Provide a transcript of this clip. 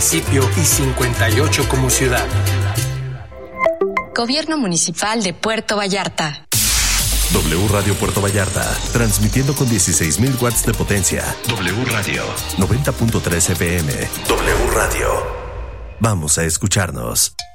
municipio y 58 como ciudad. Gobierno Municipal de Puerto Vallarta. W Radio Puerto Vallarta, transmitiendo con 16,000 watts de potencia. W Radio, 90.3 FM. W Radio. Vamos a escucharnos.